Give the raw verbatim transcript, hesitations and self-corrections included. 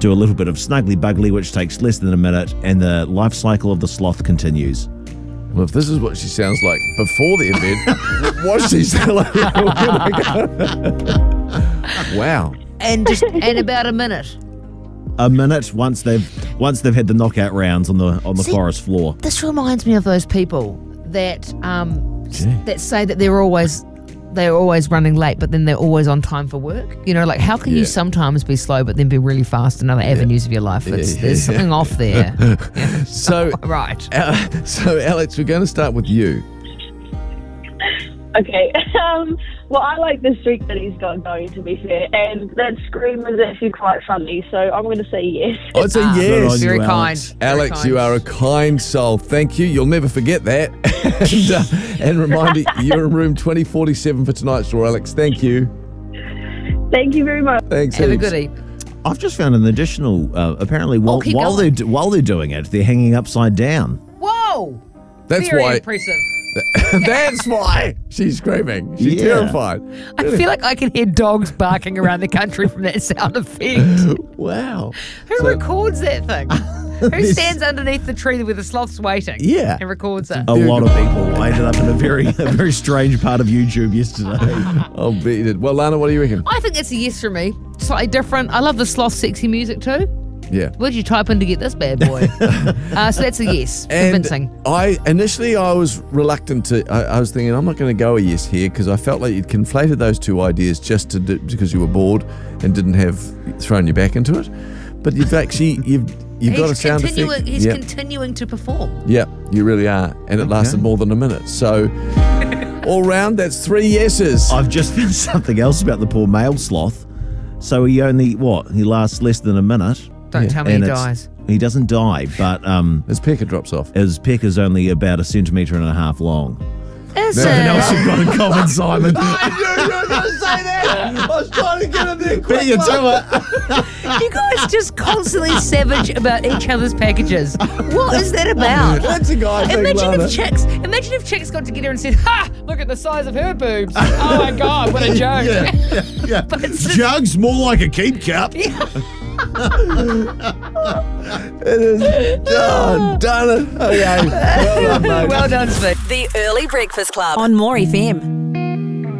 do a little bit of snuggly buggly, which takes less than a minute, and the life cycle of the sloth continues. Well, if this is what she sounds like before the event, what she sound like? Wow. And just and about a minute. A minute once they've once they've had the knockout rounds on the on the See, forest floor. This reminds me of those people that um Gee. that say that they're always they're always running late, but then they're always on time for work. You know, like how can Yeah. you sometimes be slow but then be really fast in other avenues of your life? It's, Yeah, there's yeah. something off there. Yeah. So, Right. uh, so Alex, we're going to start with you. Okay. Um, well, I like the streak that he's got going, to be fair, and that scream was actually quite funny, so I'm going to say yes. Oh, it's a Ah, Good on yes. you, Very kind. Alex. Very Alex, kind. you are a kind soul. Thank you. You'll never forget that. and, uh, and reminder, you're in room twenty forty-seven for tonight's draw, Alex. Thank you. Thank you very much. Thanks. Have a heaps. goodie. I've just found an additional. Uh, apparently, while, keep while going. they're while they're doing it, they're hanging upside down. Whoa! That's Very why. impressive. That's why she's screaming. She's Yeah. terrified. I feel like I can hear dogs barking around the country from that sound effect. Wow. Who So- records that thing? Who This- stands underneath the tree where the sloth's waiting? Yeah. And records it. A Very lot good of people. I ended up in a very a very strange part of YouTube yesterday. I'll bet you did. Well, Lana, what do you reckon? I think it's a yes for me. Slightly different. I love the sloth sexy music too. Yeah. Where'd you type in to get this bad boy? uh, so that's a yes. And Convincing. I initially I was reluctant to. I, I was thinking I'm not going to go a yes here because I felt like you'd conflated those two ideas just to do, because you were bored and didn't have thrown your back into it. But you've actually you've you've got a he's sound continuing, effect. he's yeah, continuing to perform. yeah, you really are, and it lasted Okay. more than a minute. So all round, that's three yeses. I've just found something else about the poor male sloth. So he only what? He lasts less than a minute. Don't Yeah. tell me he and it's- dies. He doesn't die, but um, His pecker drops off. his peck is only about a centimetre and a half long. Is No. it? Something else you've got in common, Simon. I knew you were going to say that. I was trying to get in there quick. Beat you to it. You guys just constantly savage about each other's packages. What is that about? That's a guy thing, Imagine Lana. if chicks, imagine if chicks got together and said, "Ha! Look at the size of her boobs. Oh my god, what a joke!" Yeah, yeah, yeah. But it's just- Jug's more like a keep cup. It is. Oh, done it. Okay. Well done, mate. Well done, Steve. The Early Breakfast Club on More F M.